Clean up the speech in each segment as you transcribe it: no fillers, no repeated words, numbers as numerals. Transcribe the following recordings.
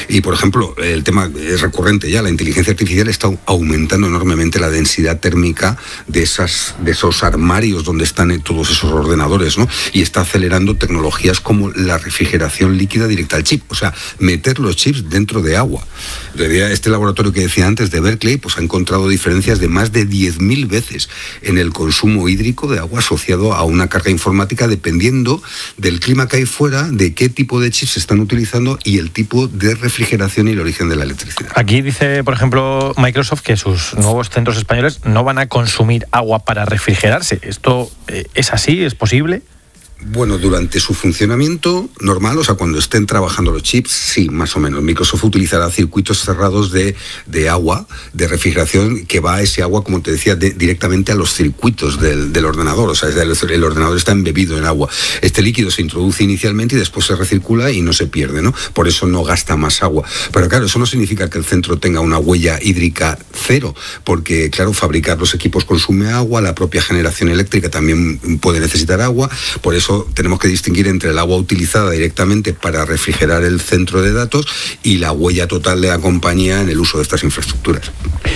Y, por ejemplo, el tema es recurrente ya, la inteligencia artificial está aumentando enormemente la densidad térmica de esos armarios donde están todos esos ordenadores, ¿no? Y está acelerando tecnologías como la refrigeración líquida directa al chip, o sea, meter los chips dentro de agua. Este laboratorio que decía antes de Berkeley, pues ha encontrado diferencias de más de 10.000 veces en el consumo hídrico de agua asociado a una carga informática, dependiendo del clima que hay fuera, de qué tipo de chips se están utilizando y el tipo de refrigeración y el origen de la electricidad. Aquí dice, por ejemplo, Microsoft que sus nuevos centros españoles no van a consumir agua para refrigerarse. ¿Esto es así? ¿Es posible? Bueno, durante su funcionamiento normal, o sea, cuando estén trabajando los chips, sí, más o menos. Microsoft utilizará circuitos cerrados de agua, de refrigeración, que va a ese agua, como te decía, directamente a los circuitos del ordenador. O sea, el ordenador está embebido en agua. Este líquido se introduce inicialmente y después se recircula y no se pierde, ¿no? Por eso no gasta más agua. Pero claro, eso no significa que el centro tenga una huella hídrica cero, porque, claro, fabricar los equipos consume agua, la propia generación eléctrica también puede necesitar agua. Por eso tenemos que distinguir entre el agua utilizada directamente para refrigerar el centro de datos y la huella total de la compañía en el uso de estas infraestructuras.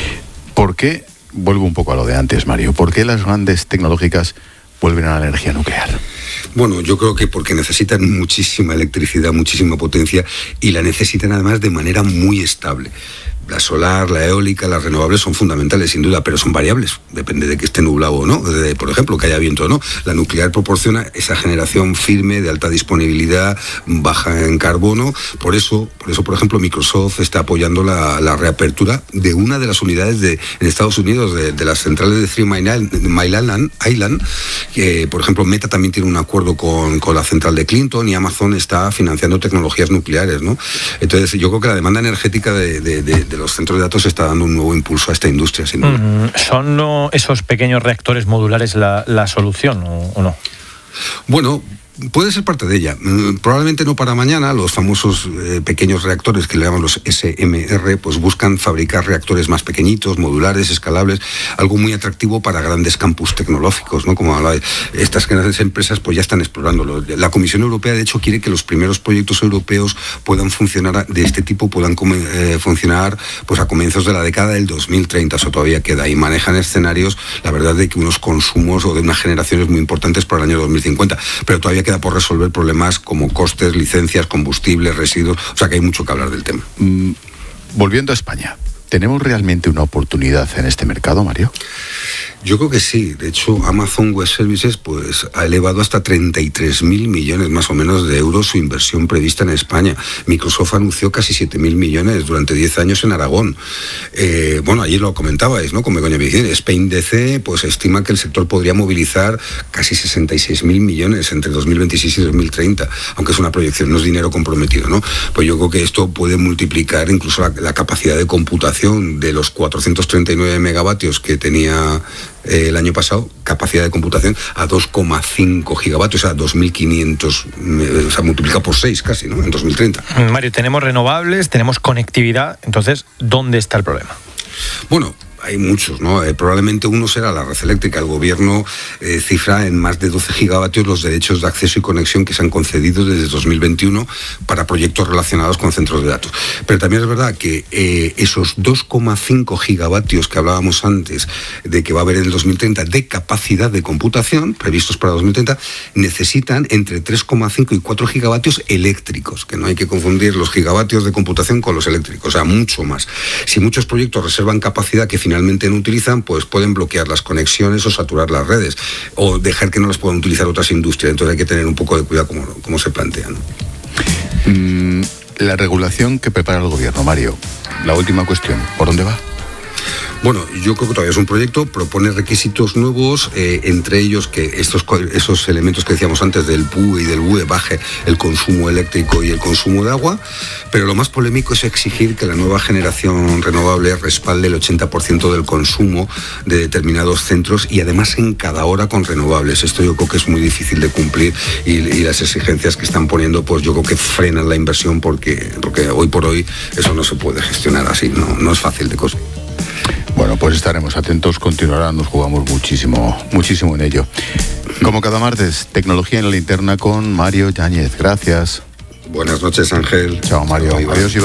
¿Por qué? Vuelvo un poco a lo de antes, Mario. ¿Por qué las grandes tecnológicas vuelven a la energía nuclear? Bueno, yo creo que porque necesitan muchísima electricidad, muchísima potencia, y la necesitan además de manera muy estable. La solar, la eólica, las renovables son fundamentales, sin duda, pero son variables. Depende de que esté nublado o no, por ejemplo, que haya viento o no. La nuclear proporciona esa generación firme, de alta disponibilidad, baja en carbono. Por eso, por ejemplo, Microsoft está apoyando la reapertura de una de las unidades en Estados Unidos, de las centrales de Three Mile Island, que, por ejemplo, Meta también tiene un acuerdo con la central de Clinton, y Amazon está financiando tecnologías nucleares, ¿no? Entonces, yo creo que la demanda energética de los centros de datos está dando un nuevo impulso a esta industria, sin duda. ¿Son esos pequeños reactores modulares la solución o no? Bueno, puede ser parte de ella. Probablemente no para mañana. Los famosos pequeños reactores, que le llaman los SMR, pues buscan fabricar reactores más pequeñitos, modulares, escalables, algo muy atractivo para grandes campus tecnológicos, ¿no? Como hablaba, estas grandes empresas pues ya están explorándolo. La Comisión Europea, de hecho, quiere que los primeros proyectos europeos puedan funcionar de este tipo, puedan funcionar pues a comienzos de la década del 2030. Eso todavía queda, y manejan escenarios, la verdad, de que unos consumos o de unas generaciones muy importantes para el año 2050, pero todavía queda por resolver problemas como costes, licencias, combustibles, residuos. O sea que hay mucho que hablar del tema. Volviendo a España, ¿tenemos realmente una oportunidad en este mercado, Mario? Yo creo que sí. De hecho, Amazon Web Services pues ha elevado hasta 33.000 millones más o menos de euros su inversión prevista en España. Microsoft anunció casi 7.000 millones durante 10 años en Aragón. Bueno, ayer lo comentabais, ¿no? Con Begoña Vicente. Spain DC pues estima que el sector podría movilizar casi 66.000 millones entre 2026 y 2030, aunque es una proyección, no es dinero comprometido, ¿no? Pues yo creo que esto puede multiplicar incluso la capacidad de computación de los 439 megavatios que tenía el año pasado, capacidad de computación, a 2,5 gigavatios, o sea, 2.500, o sea, multiplicado por 6 casi, ¿no? En 2030. Mario, tenemos renovables, tenemos conectividad, entonces, ¿dónde está el problema? Bueno, hay muchos, ¿no? Probablemente uno será la red eléctrica. El gobierno cifra en más de 12 gigavatios los derechos de acceso y conexión que se han concedido desde 2021 para proyectos relacionados con centros de datos. Pero también es verdad que esos 2,5 gigavatios que hablábamos antes de que va a haber en el 2030 de capacidad de computación, previstos para 2030, necesitan entre 3,5 y 4 gigavatios eléctricos, que no hay que confundir los gigavatios de computación con los eléctricos, o sea, mucho más. Si muchos proyectos reservan capacidad que finalmente no utilizan, pues pueden bloquear las conexiones o saturar las redes, o dejar que no las puedan utilizar otras industrias. Entonces hay que tener un poco de cuidado como se plantean. La regulación que prepara el gobierno, Mario, la última cuestión, ¿por dónde va? Bueno, yo creo que todavía es un proyecto, propone requisitos nuevos, entre ellos que esos elementos que decíamos antes del PUE y del UE baje el consumo eléctrico y el consumo de agua, pero lo más polémico es exigir que la nueva generación renovable respalde el 80% del consumo de determinados centros, y además en cada hora con renovables. Esto yo creo que es muy difícil de cumplir, y las exigencias que están poniendo, pues yo creo que frenan la inversión, porque hoy por hoy eso no se puede gestionar así, no es fácil de conseguir. Bueno, pues estaremos atentos, continuará, nos jugamos muchísimo en ello. Como cada martes, Tecnología en la Linterna con Mario Yáñez. Gracias. Buenas noches, Ángel. Chao, Mario. Adiós, Iván.